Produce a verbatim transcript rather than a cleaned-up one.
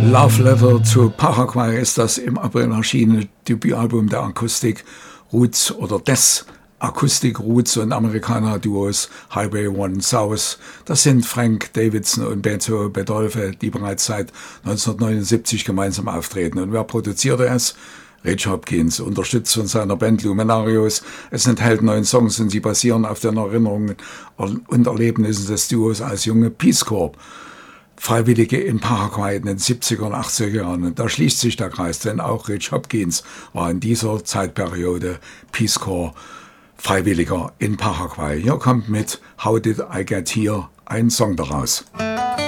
Love Letter to Paraguay ist das im April erschienene Debütalbum der Akustik Roots oder des Akustik Roots und Amerikaner-Duos Highway One South. Das sind Frank Davidson und Beto Bedolfe, die bereits seit neunzehnhundertneunundsiebzig gemeinsam auftreten. Und wer produzierte es? Rich Hopkins, unterstützt von seiner Band Luminarios. Es enthält neun Songs und sie basieren auf den Erinnerungen und Erlebnissen des Duos als junge Peace Corps Freiwillige in Paraguay in den siebziger und achtziger Jahren. Und da schließt sich der Kreis, denn auch Rich Hopkins war in dieser Zeitperiode Peace Corps Freiwilliger in Paraguay. Hier kommt mit How Did I Get Here ein Song daraus.